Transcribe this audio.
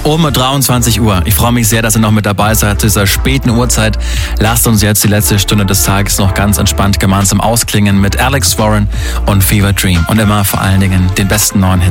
um 23 Uhr. Ich freue mich sehr, dass ihr noch mit dabei seid zu dieser späten Uhrzeit. Lasst uns jetzt die letzte Stunde des Tages noch ganz entspannt gemeinsam ausklingen mit Alex Warren und Fever Dream. Und immer vor allen Dingen den besten neuen Hits.